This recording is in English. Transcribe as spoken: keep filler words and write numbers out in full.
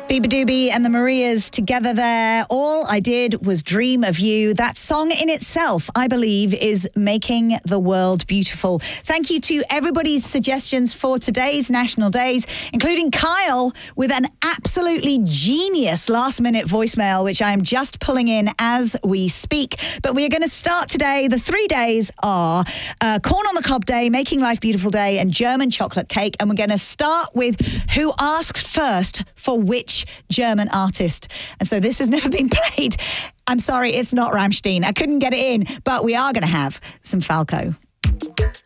Biba Doobie and the Marias together there. All I did was dream of you. That song in itself, I believe, is making the world beautiful. Thank you to everybody's suggestions for today's National Days, including Kyle with an absolutely genius last-minute voicemail, which I am just pulling in as we speak. But we are going to start today. The three days are uh, Corn on the Cob Day, Making Life Beautiful Day, and German Chocolate Cake. And we're going to start with who asked first for which German artist. And so this has never been played. I'm sorry, it's not Rammstein. I couldn't get it in, but we are going to have some Falco.